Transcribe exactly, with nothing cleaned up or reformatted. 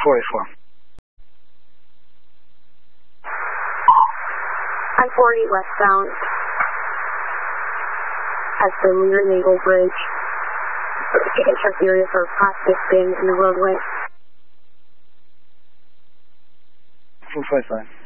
four eight four. I forty westbound at the Lear Naval Bridge. Check the area for plastic bins in the roadway. four five five.